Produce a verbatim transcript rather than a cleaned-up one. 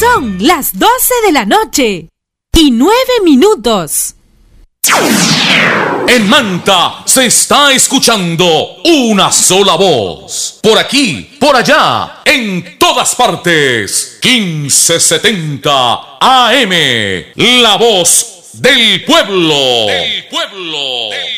Son las doce de la noche y nueve minutos. En Manta se está escuchando una sola voz. Por aquí, por allá, en todas partes. quince setenta A M. La voz del pueblo. Del pueblo.